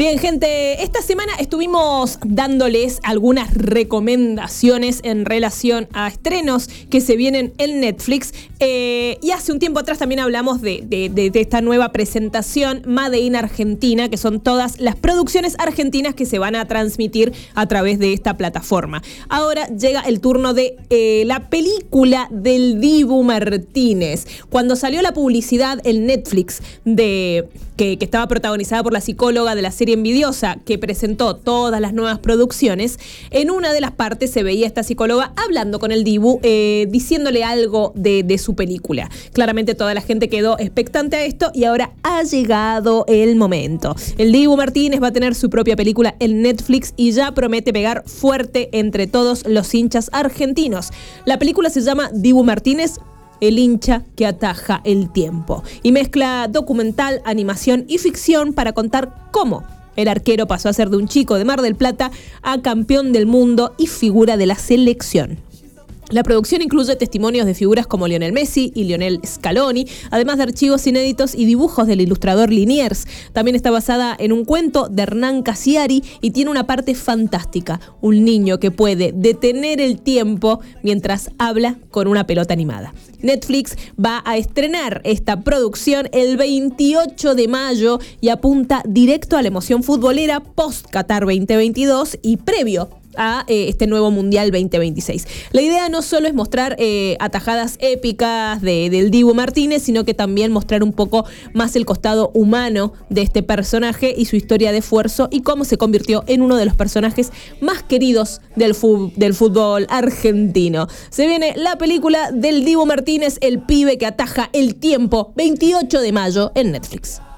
Bien, gente, esta semana estuvimos dándoles algunas recomendaciones en relación a estrenos que se vienen en Netflix. Y hace un tiempo atrás también hablamos de esta nueva presentación Made in Argentina, que son todas las producciones argentinas que se van a transmitir a través de esta plataforma. Ahora llega el turno de la película del Dibu Martínez. Cuando salió la publicidad en Netflix que estaba protagonizada por la psicóloga de la serie Envidiosa, que presentó todas las nuevas producciones, en una de las partes se veía a esta psicóloga hablando con el Dibu, diciéndole algo de su película. Claramente toda la gente quedó expectante a esto y ahora ha llegado el momento. El Dibu Martínez va a tener su propia película en Netflix y ya promete pegar fuerte entre todos los hinchas argentinos. La película se llama Dibu Martínez, el hincha que ataja el tiempo, y mezcla documental, animación y ficción para contar cómo el arquero pasó a ser de un chico de Mar del Plata a campeón del mundo y figura de la selección. La producción incluye testimonios de figuras como Lionel Messi y Lionel Scaloni, además de archivos inéditos y dibujos del ilustrador Liniers. También está basada en un cuento de Hernán Cassiari y tiene una parte fantástica: un niño que puede detener el tiempo mientras habla con una pelota animada. Netflix va a estrenar esta producción el 28 de mayo y apunta directo a la emoción futbolera post-Qatar 2022 y previo a este nuevo Mundial 2026. La idea no solo es mostrar atajadas épicas del Dibu Martínez, sino que también mostrar un poco más el costado humano de este personaje y su historia de esfuerzo y cómo se convirtió en uno de los personajes más queridos del fútbol argentino. Se viene la película del Dibu Martínez, el pibe que ataja el tiempo, 28 de mayo en Netflix.